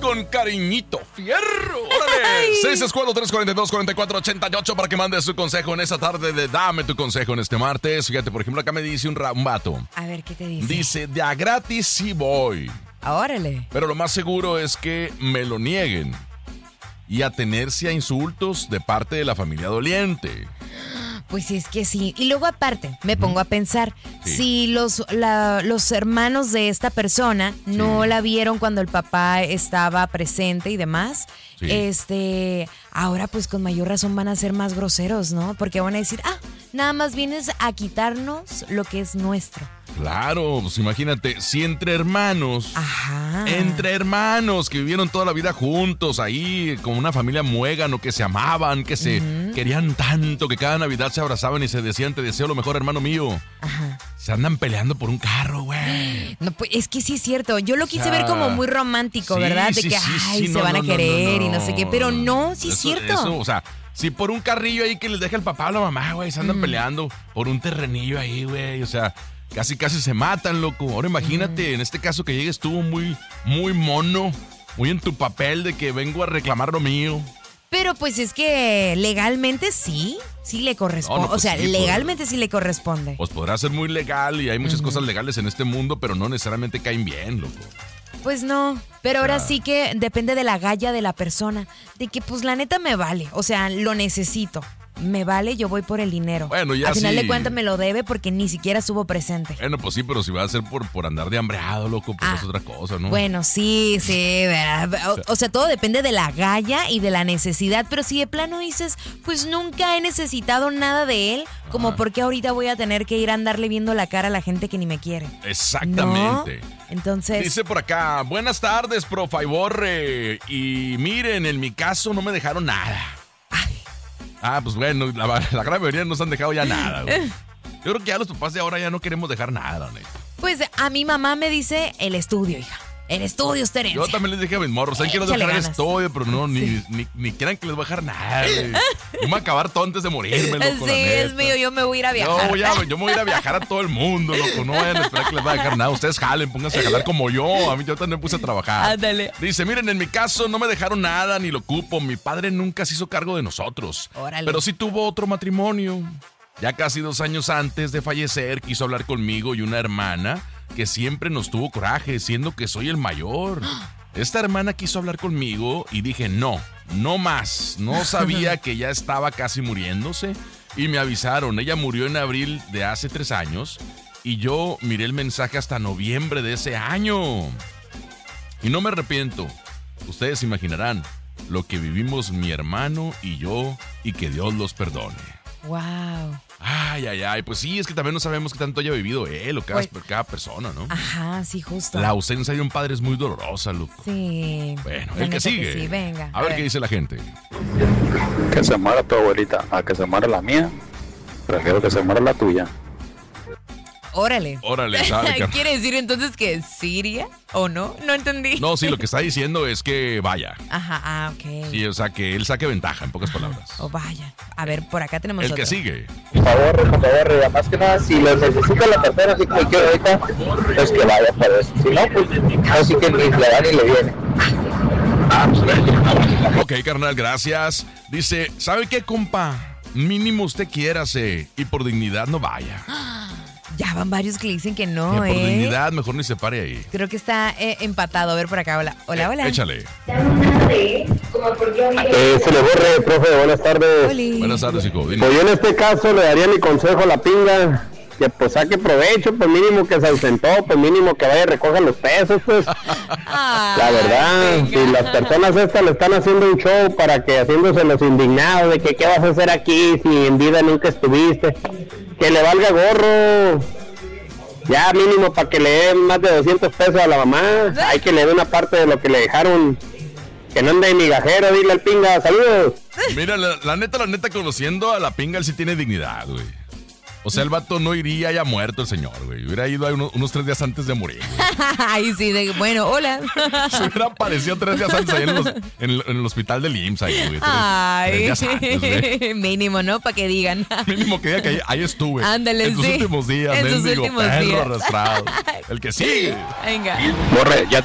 con cariñito. ¡Fierro! ¡Órale! 664-342-4488 para que mandes tu consejo en esa tarde de Dame tu consejo en este martes. Fíjate, por ejemplo, acá me dice un vato. A ver, ¿qué te dice? Dice, de a gratis sí voy. Órale. Pero lo más seguro es que me lo nieguen. Y atenerse a insultos de parte de la familia doliente. Pues es que sí. Y luego aparte, me pongo a pensar, si los hermanos de esta persona no la vieron cuando el papá estaba presente y demás, ahora pues con mayor razón van a ser más groseros, ¿no? Porque van a decir, nada más vienes a quitarnos lo que es nuestro. Claro, pues imagínate, si entre hermanos que vivieron toda la vida juntos ahí, como una familia muégano, que se amaban, que se querían tanto, que cada Navidad se abrazaban y se decían, te deseo lo mejor, hermano mío. Ajá. Se andan peleando por un carro, güey. No, pues es que sí es cierto. Yo lo quise ver como muy romántico, ¿verdad? De que, se van a querer y no sé qué, pero no, sí es cierto. Eso, o sea, si por un carrillo ahí que les deja el papá o la mamá, güey, se andan peleando por un terrenillo ahí, güey, o sea... Casi se matan, loco. Ahora imagínate, en este caso que llegues tú muy mono, muy en tu papel de que vengo a reclamar lo mío. Pero pues es que legalmente sí le corresponde. Pues legalmente sí le corresponde. Pues podrá ser muy legal y hay muchas cosas legales en este mundo, pero no necesariamente caen bien, loco. Pues no, pero ahora sí que depende de la galla de la persona. De que pues la neta me vale, o sea, lo necesito. Me vale, yo voy por el dinero. Bueno, ya al final de cuentas me lo debe porque ni siquiera estuvo presente. Bueno, pues sí, pero si va a ser por andar de hambreado, loco, pues es otra cosa, ¿no? Bueno, sí, ¿verdad? O sea, todo depende de la galla y de la necesidad, pero si de plano dices, pues nunca he necesitado nada de él, como porque ahorita voy a tener que ir a andarle viendo la cara a la gente que ni me quiere. Exactamente. ¿No? Entonces... Dice por acá, buenas tardes, pro favor, y miren, en mi caso no me dejaron nada. Pues bueno, la gran mayoría nos han dejado ya nada, güey. Yo creo que ya los papás de ahora ya no queremos dejar nada, neta. Pues a mi mamá me dice el estudio, hija. El estudio es herencia. Yo también les dije a mis morros, saben que les voy a dejar el estudio, pero no, ni quieran que les voy a dejar nada, güey. Yo me voy a acabar todo antes de morirme, loco. Sí, es mío, yo me voy a ir a viajar. Yo me voy a ir a viajar a todo el mundo, loco. No vayan a esperar que les vaya a dejar nada. Ustedes jalen, pónganse a jalar como yo. A mí yo también me puse a trabajar. Ándale. Dice, miren, en mi caso no me dejaron nada ni lo ocupo. Mi padre nunca se hizo cargo de nosotros. Órale. Pero sí tuvo otro matrimonio. Ya casi 2 años antes de fallecer, quiso hablar conmigo y una hermana que siempre nos tuvo coraje, siendo que soy el mayor. Esta hermana quiso hablar conmigo y dije, no más. No sabía que ya estaba casi muriéndose y me avisaron. Ella murió en abril de hace 3 años y yo miré el mensaje hasta noviembre de ese año. Y no me arrepiento. Ustedes imaginarán lo que vivimos mi hermano y yo y que Dios los perdone. Wow. Ay, pues sí, es que también no sabemos qué tanto haya vivido él o cada persona, ¿no? Ajá, sí, justo. La ausencia de un padre es muy dolorosa, loco. Sí. Bueno, el que sigue. Sí, venga. A ver qué dice la gente. Que se muera tu abuelita, a que se muera la mía, prefiero que se muera la tuya. Órale, ¿sabe? ¿Quiere decir entonces que Siria o no? No entendí. No, sí, lo que está diciendo es que vaya. Ajá, ok. Sí, o sea, que él saque ventaja, en pocas palabras. O vaya. A ver, por acá tenemos el otro. que sigue. Por favor, más que nada, si lo necesita la tercera, así como quiero ahorita, pues que vaya para eso. Si no, pues así que ni le da ni le viene. Ok, carnal, gracias. Dice, ¿sabe qué, compa? Mínimo usted quiérase y por dignidad no vaya. Ya van varios que le dicen que no, Por dignidad, mejor ni se pare ahí. Creo que está empatado. A ver por acá, hola. Échale. Se le borre, profe, buenas tardes. Oli. Buenas tardes, hijo. Pues yo en este caso le daría mi consejo a la pinga, que pues saque provecho, pues mínimo que se ausentó, pues mínimo que vaya y recoja los pesos, pues. La verdad, venga. si las personas estas le están haciendo un show para que haciéndose los indignados de que qué vas a hacer aquí si en vida nunca estuviste, que le valga gorro. Ya mínimo para que le den más de 200 pesos a la mamá, hay que le dé una parte de lo que le dejaron. Que no ande de migajero, dile al pinga, saludos. Mira, la neta, conociendo a la pinga, él sí tiene dignidad, güey. O sea, el vato no iría ya muerto el señor, güey. Hubiera ido unos 3 días antes de morir, güey. Ay, sí, bueno, hola. Se hubiera aparecido 3 días antes ahí en el hospital del IMSS, ahí, güey. 3 días antes, güey. Mínimo, ¿no? Para que digan. Mínimo que diga que ahí estuve. Ándale, en tus últimos días, en sus mendigo últimos perro días. arrastrado. El que sigue. Venga. Borre, ya